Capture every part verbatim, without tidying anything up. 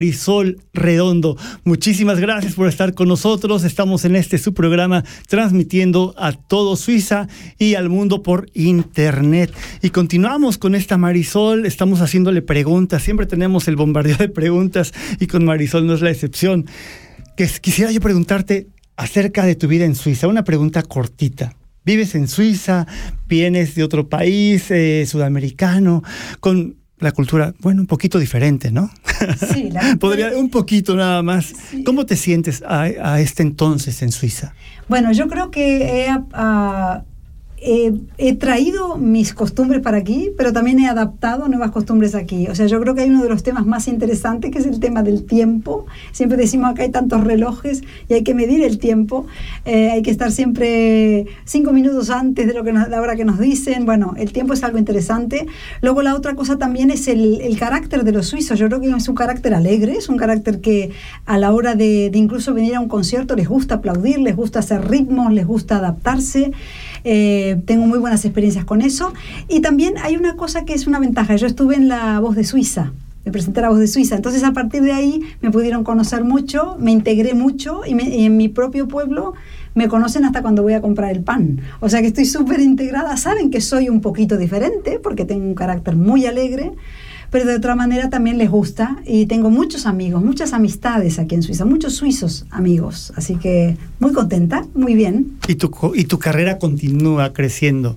Marisol Redondo, muchísimas gracias por estar con nosotros. Estamos en este su programa transmitiendo a todo Suiza y al mundo por internet. Y continuamos con esta Marisol, estamos haciéndole preguntas, siempre tenemos el bombardeo de preguntas y con Marisol no es la excepción. Que quisiera yo preguntarte acerca de tu vida en Suiza, una pregunta cortita. Vives en Suiza, vienes de otro país eh, sudamericano, con la cultura, bueno, un poquito diferente, ¿no? Sí, la Podría, un poquito nada más. Sí. ¿Cómo te sientes a, a este entonces en Suiza? Bueno, yo creo que he, uh, he, he traído mis costumbres para aquí, pero también he adaptado nuevas costumbres aquí. O sea, yo creo que hay uno de los temas más interesantes, que es el tema del tiempo. Siempre decimos acá hay tantos relojes y hay que medir el tiempo. Eh, hay que estar siempre cinco minutos antes de lo que nos, la hora que nos dicen. Bueno, el tiempo es algo interesante. Luego la otra cosa también es el, el carácter de los suizos. Yo creo que es un carácter alegre, es un carácter que a la hora de, de incluso venir a un concierto les gusta aplaudir, les gusta hacer ritmos, les gusta adaptarse. Eh, tengo muy buenas experiencias con eso. Y también hay una cosa que es una ventaja. Yo estuve en La Voz de Suiza, me presenté a La Voz de Suiza, entonces a partir de ahí me pudieron conocer mucho, me integré mucho y, me, y en mi propio pueblo me conocen hasta cuando voy a comprar el pan. O sea que estoy súper integrada. Saben que soy un poquito diferente porque tengo un carácter muy alegre, pero de otra manera también les gusta, y tengo muchos amigos, muchas amistades aquí en Suiza, muchos suizos amigos, así que muy contenta, muy bien. Y tu, y tu carrera continúa creciendo.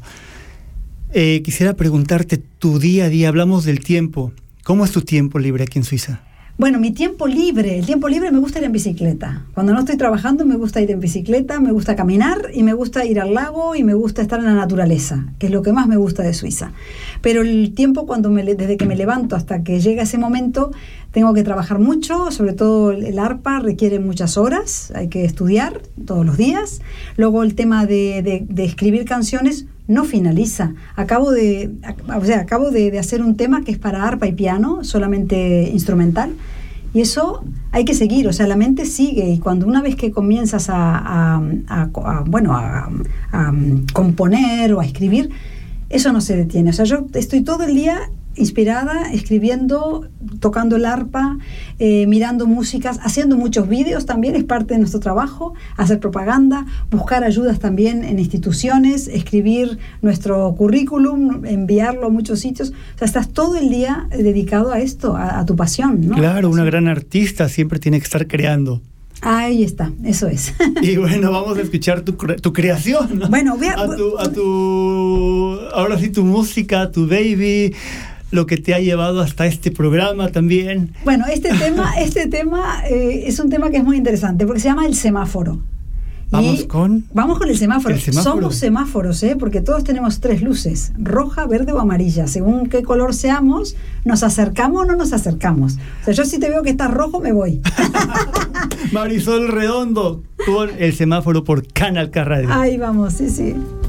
Eh, quisiera preguntarte tu día a día, hablamos del tiempo. ¿Cómo es tu tiempo libre aquí en Suiza? Bueno, mi tiempo libre, el tiempo libre me gusta ir en bicicleta. Cuando no estoy trabajando me gusta ir en bicicleta, me gusta caminar y me gusta ir al lago y me gusta estar en la naturaleza, que es lo que más me gusta de Suiza. Pero el tiempo, cuando me, desde que me levanto hasta que llega ese momento, tengo que trabajar mucho, sobre todo el arpa requiere muchas horas, hay que estudiar todos los días. Luego el tema de, de, de escribir canciones no finaliza. Acabo de, o sea, acabo de, de hacer un tema que es para arpa y piano, solamente instrumental, y eso hay que seguir, o sea, la mente sigue, y cuando una vez que comienzas a, a, a, a bueno, a, a, a componer o a escribir, eso no se detiene. O sea, yo estoy todo el día inspirada, escribiendo, tocando el arpa, eh, mirando músicas, haciendo muchos vídeos también, es parte de nuestro trabajo, hacer propaganda, buscar ayudas también en instituciones, escribir nuestro currículum, enviarlo a muchos sitios. O sea, estás todo el día dedicado a esto, a, a tu pasión, ¿no? Claro, una sí. gran artista siempre tiene que estar creando. Ahí está, eso es. Y bueno, vamos a escuchar tu, tu creación, ¿no? Bueno, voy a, a, tu, a tu, ahora sí, tu música, tu baby, lo que te ha llevado hasta este programa también. Bueno, este tema, este tema eh, es un tema que es muy interesante porque se llama El Semáforo. Vamos y con... Vamos con el semáforo. el semáforo. Somos semáforos, ¿eh? Porque todos tenemos tres luces, roja, verde o amarilla. Según qué color seamos, nos acercamos o no nos acercamos. O sea, yo si te veo que estás rojo, me voy. Marisol Redondo con El Semáforo por Canal K Radio. Ahí vamos, sí, sí.